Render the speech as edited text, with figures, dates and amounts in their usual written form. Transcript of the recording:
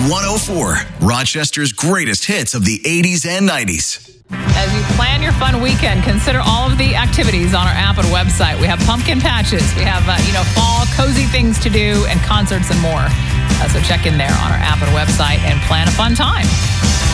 104, Rochester's greatest hits of the 80s and 90s. As you plan your fun weekend, consider all of the activities on our app and website. We have pumpkin patches. We have, fall cozy things to do and concerts and more. So check in there on our app and website and plan a fun time.